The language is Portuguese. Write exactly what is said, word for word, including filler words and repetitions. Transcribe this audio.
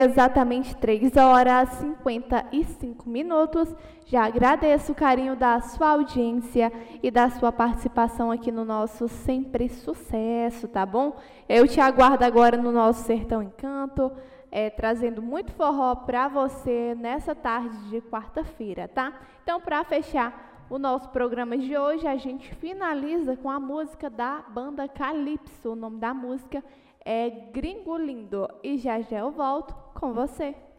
Exatamente três horas e cinquenta e cinco minutos. Já agradeço o carinho da sua audiência e da sua participação aqui no nosso Sempre Sucesso, tá bom? Eu te aguardo agora no nosso Sertão Encanto, é, trazendo muito forró para você nessa tarde de quarta-feira, tá? Então, para fechar o nosso programa de hoje, a gente finaliza com a música da banda Calypso. O nome da música é Gringo Lindo. E já já eu volto com você.